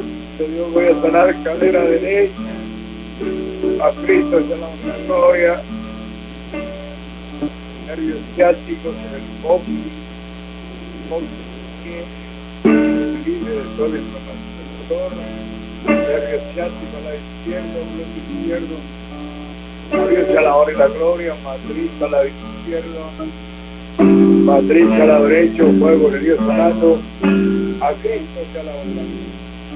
Dios, voy a sanar cadera derecha. A Cristo sea la gloria. Nervios ciáticos en el coxis, libre de toda la inflamación del dolor. Nervio ciático a la izquierda, bloque izquierdo. Dios sea la honra y la gloria. Matriz a la izquierda. Matriz a la derecha. Fuego de Dios sanando. A Cristo sea la honra.